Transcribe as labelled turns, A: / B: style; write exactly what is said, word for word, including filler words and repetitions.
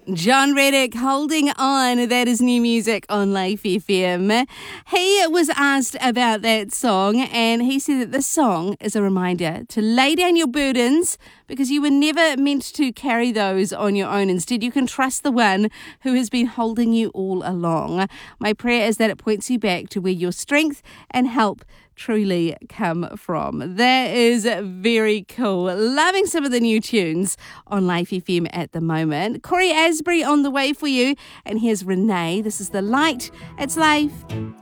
A: John Reddick, Holding On. That is new music on Life F M. He was asked about that song, and he said that this song is a reminder to lay down your burdens because you were never meant to carry those on your own. Instead, you can trust the one who has been holding you all along. My prayer is that it points you back to where your strength and help truly come from. That is very cool. Loving some of the new tunes on Life F M at the moment. Corey Asbury on the way for you, and here's Renee. This is The Light. It's Life.